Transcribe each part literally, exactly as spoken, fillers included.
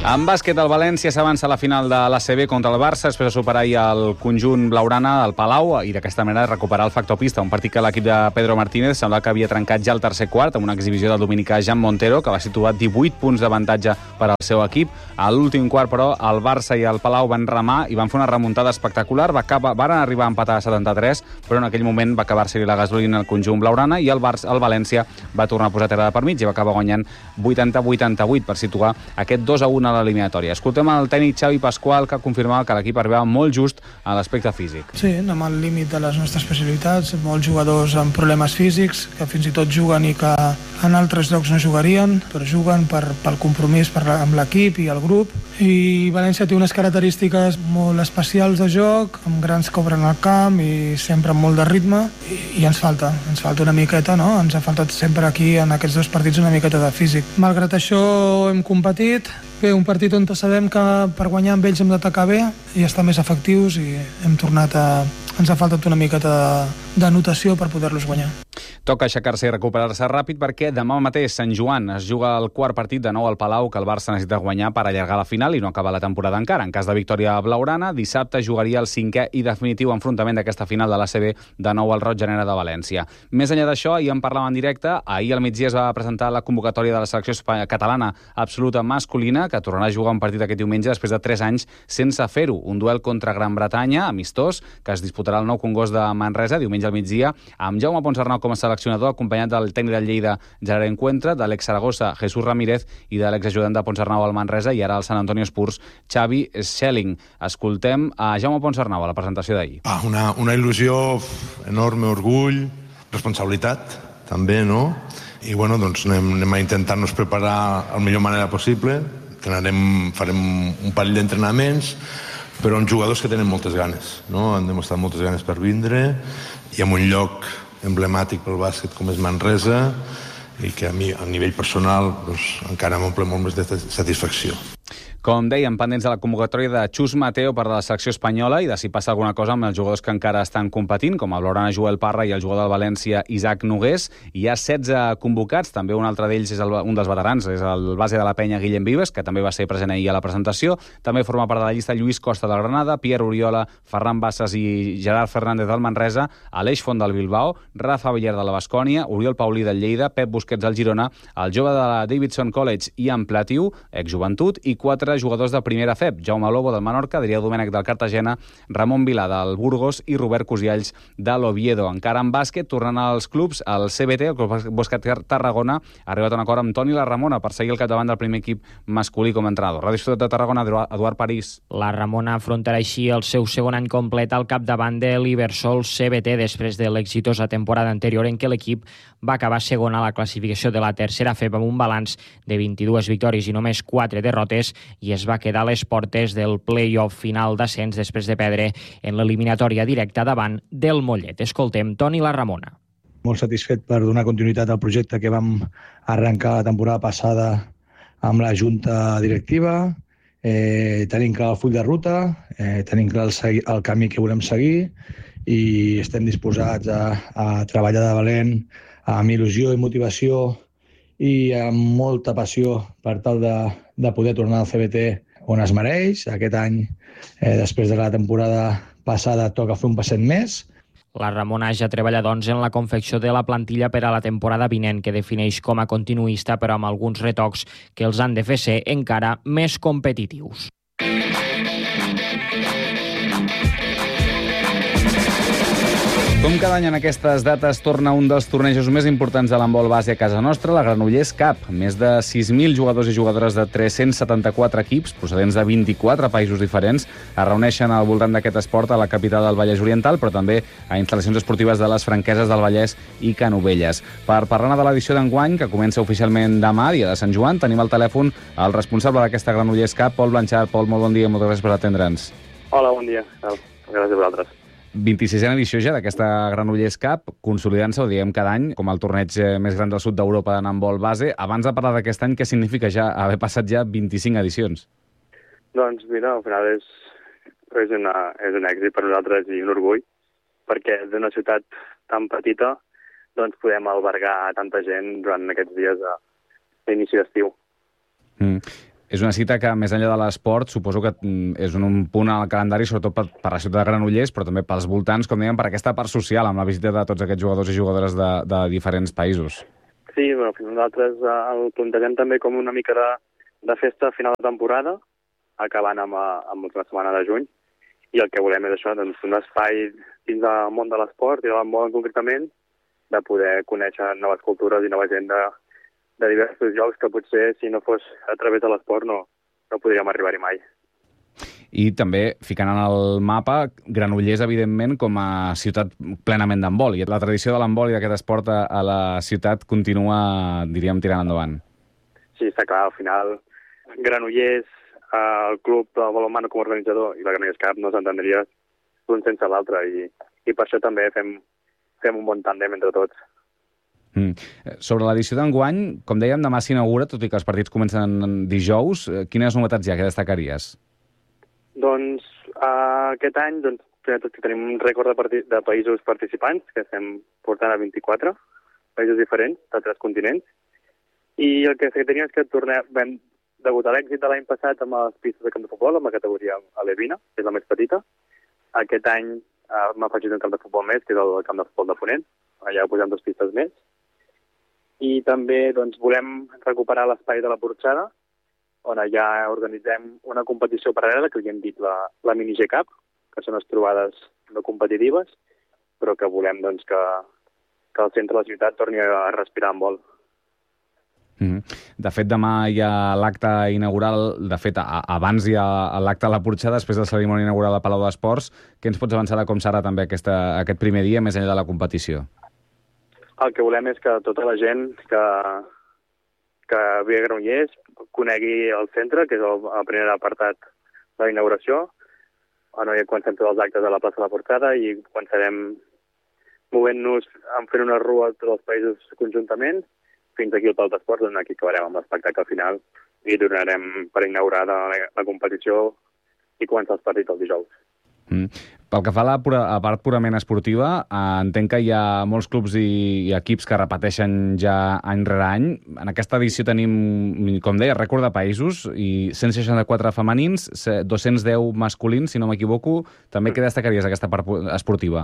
En bàsquet, el València s'avança a la final de l'A C B contra el Barça, després de superar ahir el conjunt blaugrana al Palau i d'aquesta manera recuperar el factor pista, un partit que l'equip de Pedro Martínez sembla que havia trencat ja el tercer quart amb una exhibició del dominicà Jan Montero, que va situar divuit punts d'avantatge per al seu equip. A l'últim quart, però, el Barça i el Palau van remar i van fer una remuntada espectacular. Va acabar, van arribar a empatar a setanta-tres, però en aquell moment va acabar-se-li la gasolina al conjunt blaugrana i el, Barça, el València va tornar a posar terra de per mig i va acabar guanyant vuitanta a vuitanta-vuit per situar aquest dos a un a l'eliminatòria. Escoltem el tècnic Xavi Pasqual, que confirmava que l'equip arribava molt just a l'aspecte físic. Sí, anem al límit de les nostres possibilitats, molts jugadors amb problemes físics, que fins i tot juguen i que en altres llocs no jugarien, però juguen per, pel compromís per, amb l'equip i el grup. I València té unes característiques molt especials de joc, amb grans que obren el camp i sempre amb molt de ritme, i, i ens falta, ens falta una miqueta, no? Ens ha faltat sempre aquí, en aquests dos partits, una miqueta de físic. Malgrat això, hem competit, bé, un partit on sabem que per guanyar amb ells hem d'atacar bé i estar més efectius i hem tornat a... ens ha faltat una miqueta d'anotació per poder-los guanyar. Toca aixecar-se i recuperar-se ràpid perquè demà mateix Sant Joan es juga el quart partit de nou al Palau, que el Barça necessita guanyar per allargar la final i no acabar la temporada encara. En cas de victòria blaugrana, dissabte jugaria el cinquè i definitiu enfrontament d'aquesta final de l'A C B de nou al Roig Llanera de València. Més enllà d'això, ahir en parlàvem en directe, ahir al migdia es va presentar la convocatòria de la selecció catalana absoluta masculina, que tornarà a jugar un partit aquest diumenge després de tres anys sense fer-ho. Un duel contra Gran Bretanya, amistós, que es disputarà al Nou Congost de Manresa, diumenge al migdia, amb Jaume Ponsarnau com a seleccionador, acompanyat del tècnic del Lleida, Gerard Encuentra, de l'ex-Saragossa, Jesús Ramírez, i de l'exajudant de Ponsarnau al Manresa i ara al Sant Antonio Spurs, Xavi Schelling. Escoltem a Jaume Ponsarnau a la presentació d'ahir. Ah, una, una il·lusió, enorme orgull, responsabilitat, també, no? I bueno, doncs anem, anem a intentar-nos preparar de la millor manera possible. Entrenarem, farem un parell d'entrenaments, però amb jugadors que tenen moltes ganes, no? Han demostrat moltes ganes per vindre i en un lloc emblemàtic pel bàsquet com és Manresa i que a mi, a nivell personal, doncs, encara m'omple molt més de satisfacció. Com dèiem, pendents de la convocatòria de Xus Mateo per a la selecció espanyola i de si passa alguna cosa amb els jugadors que encara estan competint, com el blaugrana Joel Parra i el jugador del València Isaac Nogués. Hi ha setze convocats, també un altre d'ells és el, un dels veterans, és el base de la penya Guillem Vives, que també va ser present ahir a la presentació. També forma part de la llista Lluís Costa del Granada, Pierre Oriola, Ferran Bassas i Gerard Fernández del Manresa, Aleix Font del Bilbao, Rafa Villar de la Bascònia, Oriol Paulí del Lleida, Pep Busquets del Girona, el jove de la Davidson College Ian Platiu, ex-joventut, i quatre jugadors de primera F E P, Jaume Lobo del Menorca, Adrià Domènech del Cartagena, Ramon Vilà del Burgos i Robert Cosialls de l'Oviedo. Encara en bàsquet, tornant als clubs, el C B T, el Club Bàsquet Tarragona, ha arribat a un acord amb Toni La Ramona per seguir al capdavant del primer equip masculí com a entrenador. Ràdio Ciutat de Tarragona, Eduard París. La Ramona afrontarà així el seu segon any complet al capdavant de l'Ibersol C B T després de l'exitosa temporada anterior en què l'equip va acabar segon a la classificació de la tercera F E P amb un balanç de vint-i-dues victòries i només quatre derrotes i es va quedar a les portes del play-off final d'ascens després de perdre en l'eliminatòria directa davant del Mollet. Escoltem Toni La Ramona. Molt satisfet per donar continuïtat al projecte que vam arrencar la temporada passada amb la junta directiva. Eh, tenim clar el full de ruta, eh, tenim clar el, el camí que volem seguir i estem disposats a, a treballar de valent amb il·lusió i motivació i amb molta passió per tal de, de poder tornar al C B T on es mereix. Aquest any, eh, després de la temporada passada, toca fer un passet més. La Ramona ja treballa, doncs, en la confecció de la plantilla per a la temporada vinent, que defineix com a continuista, però amb alguns retocs que els han de fer ser encara més competitius. Com cada any en aquestes dates torna un dels tornejos més importants de l'handbol base a casa nostra, la Granollers Cup. Més de sis mil jugadors i jugadores de tres-cents setanta-quatre equips, procedents de vint-i-quatre països diferents, es reuneixen al voltant d'aquest esport a la capital del Vallès Oriental, però també a instal·lacions esportives de les Franqueses del Vallès i Canovelles. Per parlar de l'edició d'enguany, que comença oficialment demà, dia de Sant Joan, tenim al telèfon el responsable d'aquesta Granollers Cup, Pol Blanchard. Pol, molt bon dia i moltes gràcies per atendre'ns. Hola, bon dia. Gràcies a vosaltres. vint-i-sisena edició ja d'aquesta Granollers Cup, consolidant-se, ho diem cada any, com el torneig més gran del sud d'Europa en handbol base. Abans de parlar d'aquest any, què significa ja haver passat ja vint-i-cinc edicions? Doncs mira, al final és, és, una, és un èxit per nosaltres i un orgull, perquè d'una ciutat tan petita doncs podem albergar tanta gent durant aquests dies d'inici d'estiu. Mm. És una cita que, més enllà de l'esport, suposo que és un punt al calendari, sobretot per, per la ciutat de Granollers, però també pels voltants, com dèiem, per aquesta part social, amb la visita de tots aquests jugadors i jugadores de, de diferents països. Sí, bueno, nosaltres el plantegem també com una mica de, de festa a final de temporada, acabant amb, amb la setmana de juny, i el que volem és això, doncs, un espai dins del món de l'esport i del món concretament, de poder conèixer noves cultures i nova gent de, de diversos llocs que potser, si no fos a través de l'esport, no, no podríem arribar-hi mai. I també, ficant en el mapa, Granollers, evidentment, com a ciutat plenament d'handbol. I la tradició de l'handbol i d'aquest esport a, a la ciutat continua, diríem, tirant endavant. Sí, està clar, al final, Granollers, el club del balonmano com a organitzador i la Granollers Cup no s'entendria l'un sense l'altre, i, i per això també fem, fem un bon tàndem entre tots. Mm. Sobre l'edició d'enguany, com dèiem, demà s'inaugura, tot i que els partits comencen dijous. Quines novetats hi ha que destacaries? Doncs uh, aquest any doncs, tot que tenim un rècord de, de països participants, que estem portant a vint-i-quatre països diferents, de tres continents. I el que tenim és que tornem, vam debutar l'èxit de l'any passat amb les pistes de camp de futbol, amb la categoria alevina, que és la més petita. Aquest any uh, m'ha afegit un camp de futbol més, que és el camp de futbol de Ponent. Allà posem dues pistes més. I també doncs, volem recuperar l'espai de la Porxada, on allà organitzem una competició paral·lela, que li hem dit la, la Mini G Cup, que són les trobades no competitives, però que volem doncs, que, que el centre de la ciutat torni a respirar amb vol. Mm-hmm. De fet, demà hi ha l'acte inaugural, de fet, a, abans hi ha l'acte a la Porxada, després de la cerimònia inaugural al Palau d'Esports. Què ens pots avançar de com serà també aquesta, aquest primer dia, més enllà de la competició? El que volem és que tota la gent que, que ve a Granollers conegui el centre, que és el, el primer apartat de la inauguració, on hi comencem tots els actes a la plaça de la Porxada i començarem movent-nos, fent una rua a tots els països conjuntament, fins aquí al Palau d'Esports, on aquí acabarem amb l'espectacle final i donarem per inaugurada la, la competició i començar els partits el dijous. Mm. Pel que fa a la, pura, a la part purament esportiva, eh, entenc que hi ha molts clubs i, i equips que repeteixen ja any rere any. En aquesta edició tenim, com deia, rècord de països i cent seixanta-quatre femenins, dos-cents deu masculins, si no m'equivoco. També què destacaries aquesta part esportiva?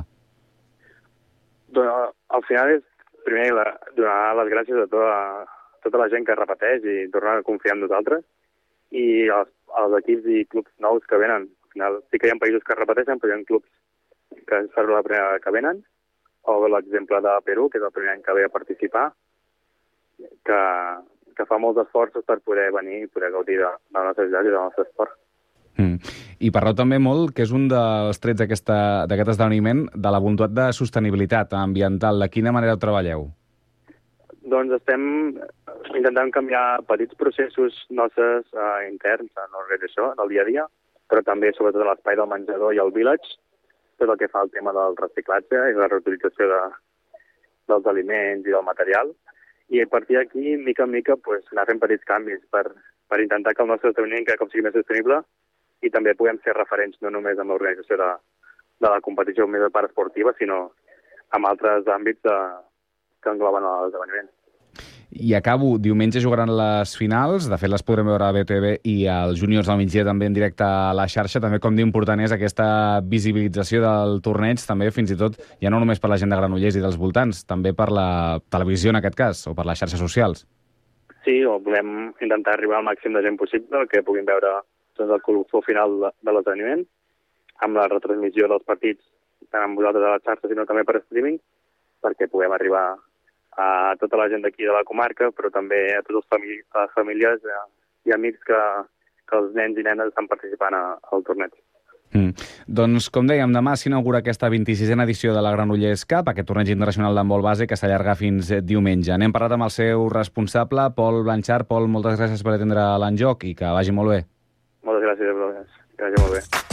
Doncs, al final és, primer, la, donar les gràcies a tota, tota la gent que repeteix i tornar a confiar en nosaltres, i els, els equips i clubs nous que venen. Al final sí que hi ha països que repeteixen, però hi ha clubs que és la primera que venen, o l'exemple de Perú, que és el primer any que ve a participar, que, que fa molts esforços per poder venir i poder gaudir de, de la nostra ciutat i del nostre esport. Mm. I parleu també molt, que és un dels trets d'aquest esdeveniment, de la voluntat de sostenibilitat ambiental. De quina manera ho treballeu? Doncs estem intentant canviar petits processos nostres uh, interns en l'organització, en el dia a dia, però també, sobretot, a l'espai del menjador i el village, tot el que fa el tema del reciclatge i la reutilització de, dels aliments i del material. I a partir d'aquí, mica en mica, pues, anar fent petits canvis per, per intentar que el nostre esdeveniment cada cop sigui més sostenible i també puguem ser referents no només amb l'organització de, de la competició més de part esportiva, sinó en altres àmbits de, que engloben l'esdeveniment. I acabo, diumenge jugaran les finals, de fet les podrem veure a B T V i als júniors del migdia també en directe a la xarxa, també com d'important és aquesta visibilització del torneig, també fins i tot, ja no només per la gent de Granollers i dels voltants, també per la televisió en aquest cas, o per les xarxes socials. Sí, o volem intentar arribar al màxim de gent possible, que puguin veure doncs, el colofó final de, de l'esdeveniment, amb la retransmissió dels partits, tant amb vosaltres a la xarxa, sinó també per streaming, perquè puguem arribar a tota la gent d'aquí de la comarca, però també a totes les, famí les famílies eh, i amics que, que els nens i nenes estan participant a, al torneig. Mm. Doncs, com dèiem, demà s'inaugura aquesta vint-i-sisena edició de la Granollers Cup, aquest torneig internacional d'handbol base que s'allarga fins diumenge. N'hem parlat amb el seu responsable, Pol Blanchard. Pol, moltes gràcies per atendre l'enjoc i que vagi molt bé. Moltes gràcies a vosaltres. Que vagi molt bé.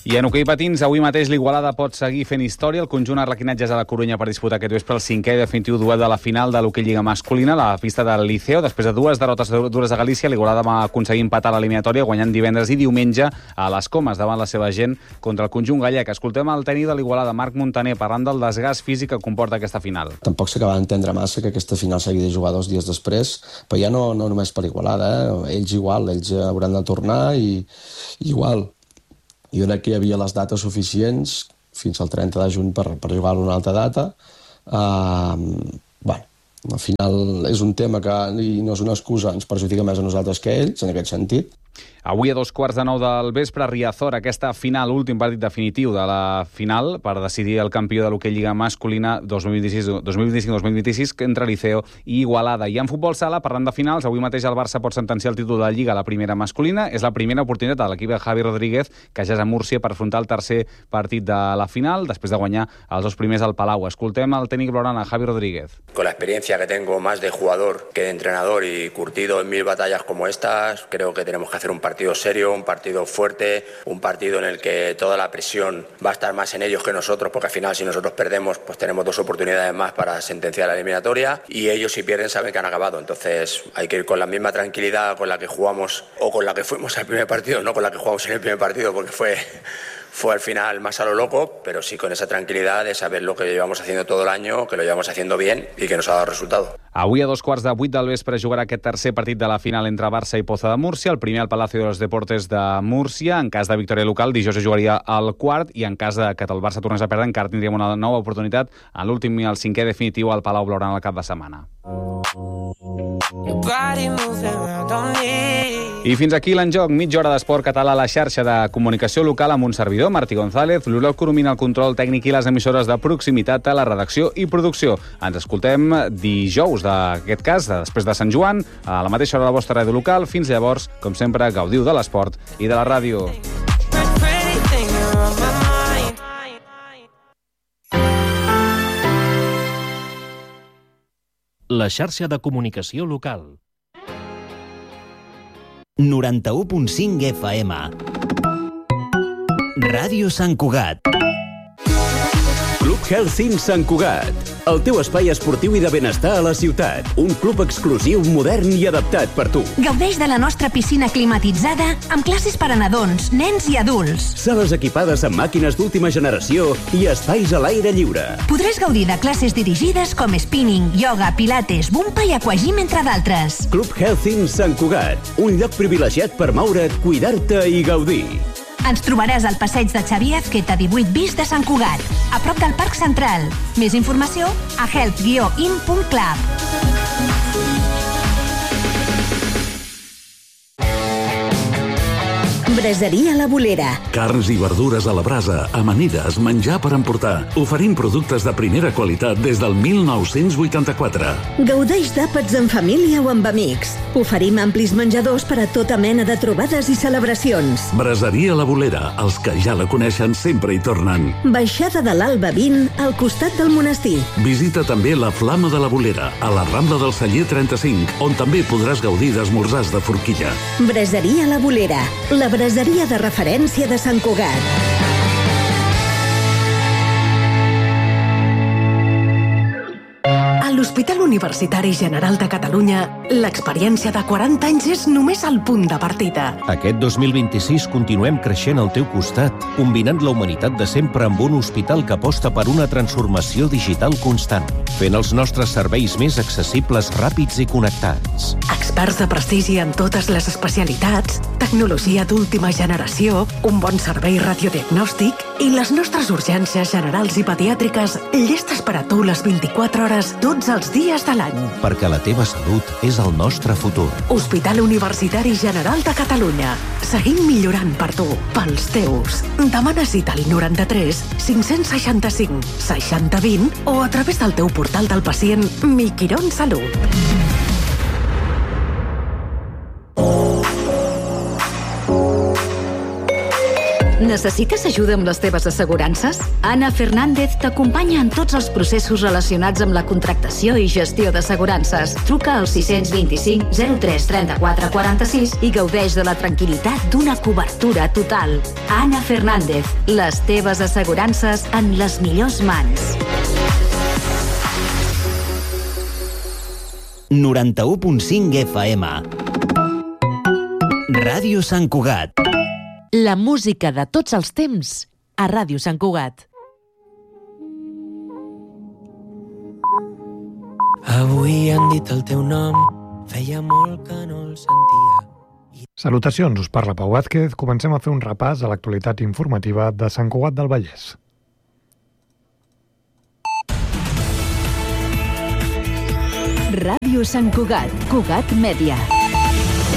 I en hoquei patins, avui mateix l'Igualada pot seguir fent història. El conjunt arlequinatges a la Corunya per disputar aquest vespre el cinquè i definitiu duel de la final de l'hoquei lliga masculina, la pista del Liceo. Després de dues derrotes dures a Galícia, l'Igualada va aconseguir empatar l'eliminatòria, guanyant divendres i diumenge a les Comes davant la seva gent contra el conjunt gallec. Escoltem el tècnic de l'Igualada, Marc Montaner, parlant del desgast físic que comporta aquesta final. Tampoc s'acaba d'entendre massa que aquesta final s'hagi de jugar dos dies després, però ja no, no només per l'Igualada, eh? ells igual, ells hauran de tornar i, i igual. Jo crec que hi havia les dates suficients fins al trenta de juny per, per jugar a una altra data. Uh, bueno, al final és un tema que i no és una excusa, ens perjudica més a nosaltres que a ells, en aquest sentit. Avui a dos quarts de nou del vespre, Riazor, aquesta final, últim partit definitiu de la final per decidir el campió de l'hoquei lliga masculina dos mil vint-i-cinc dos mil vint-i-sis entre Liceo i Igualada. I en futbol sala, parlant de finals, avui mateix el Barça pot sentenciar el títol de la Lliga a la primera masculina. És la primera oportunitat de l'equip de Javi Rodríguez, que ja és a Múrcia, per afrontar el tercer partit de la final, després de guanyar els dos primers al Palau. Escoltem el tècnic blaugrana, Javi Rodríguez. Con la experiencia que tengo más de jugador que de entrenador y curtido en mil batallas como estas, creo que tenemos que hacer un partido partido serio, un partido fuerte, un partido en el que toda la presión va a estar más en ellos que nosotros, porque al final si nosotros perdemos pues tenemos dos oportunidades más para sentenciar la eliminatoria y ellos si pierden saben que han acabado, entonces hay que ir con la misma tranquilidad con la que jugamos o con la que fuimos al primer partido, no con la que jugamos en el primer partido porque fue... Fue al final más a lo loco, pero sí con esa tranquilidad de saber lo que llevamos haciendo todo el año, que lo llevamos haciendo bien y que nos ha dado resultado. Avui a dos quarts de vuit del vespre jugarà aquest tercer partit de la final entre Barça i Poza de Múrcia, el primer al Palacio de los Deportes de Múrcia. En cas de victòria local, dijous es jugaria al quart i en cas de que el Barça tornés a perdre encara tindríem una nova oportunitat en l'últim i el cinquè definitiu al Palau Blaugrana al cap de setmana. I fins aquí l'enjoc, mitja hora d'esport català a la xarxa de comunicació local amb un servidor, Martí González, l'Oriol Coromina al control tècnic i les emissores de proximitat a la redacció i producció. Ens escoltem dijous d'aquest cas, després de Sant Joan, a la mateixa hora de la vostra ràdio local. Fins llavors, com sempre, gaudiu de l'esport i de la ràdio. La xarxa de comunicació local. noranta-u punt cinc F M. Ràdio Sant Cugat. Club Health Sant Cugat. El teu espai esportiu i de benestar a la ciutat. Un club exclusiu, modern i adaptat per tu. Gaudeix de la nostra piscina climatitzada amb classes per a nadons, nens i adults. Sales equipades amb màquines d'última generació i espais a l'aire lliure. Podràs gaudir de classes dirigides com spinning, yoga, pilates, bumpa i aquagym, entre d'altres. Club Health Sant Cugat. Un lloc privilegiat per moure't, cuidar-te i gaudir. Ens trobaràs al passeig de Xavier Azqueta divuit bis de Sant Cugat, a prop del Parc Central. Més informació a health guió in punt club. Braseria La Bolera. Carns i verdures a la brasa, amanides, menjar per emportar. Oferim productes de primera qualitat des del mil nou-cents vuitanta-quatre. Gaudeix d'àpats en família o amb amics. Oferim amplis menjadors per a tota mena de trobades i celebracions. Braseria La Bolera. Els que ja la coneixen sempre hi tornen. Baixada de l'Alba vint, al costat del monestir. Visita també la Flama de la Bolera, a la Rambla del Celler trenta-cinc, on també podràs gaudir d'esmorzars de forquilla. Braseria La Bolera. La braseria de referència de Sant Cugat. A l'Hospital Universitari General de Catalunya, l'experiència de quaranta anys és només el punt de partida. Aquest dos mil vint-i-sis continuem creixent al teu costat, combinant la humanitat de sempre amb un hospital que aposta per una transformació digital constant, fent els nostres serveis més accessibles, ràpids i connectats. Experts de prestigi en totes les especialitats, tecnologia d'última generació, un bon servei radiodiagnòstic i les nostres urgències generals i pediàtriques llestes per a tu les vint-i-quatre hores tots els dies de l'any. Perquè la teva salut és el nostre futur. Hospital Universitari General de Catalunya. Seguim millorant per tu, pels teus. Demana cita al noranta-tres cinc-cents seixanta-cinc seixanta vint o a través del teu portal del pacient Mi Quirón Salut. Necessites ajuda amb les teves assegurances? Anna Fernández t'acompanya en tots els processos relacionats amb la contractació i gestió d'assegurances. Truca al sis dos cinc zero tres trenta-quatre quaranta-sis i gaudeix de la tranquil·litat d'una cobertura total. Anna Fernández, les teves assegurances en les millors mans. noranta-u punt cinc F M. Ràdio Sant Cugat. La música de tots els temps a Ràdio Sant Cugat. Avui han dit el teu nom, feia molt que no el sentia. Salutacions, us parla Pau Vázquez. Comencem a fer un repàs a l'actualitat informativa de Sant Cugat del Vallès. Ràdio Sant Cugat, Cugat Mèdia.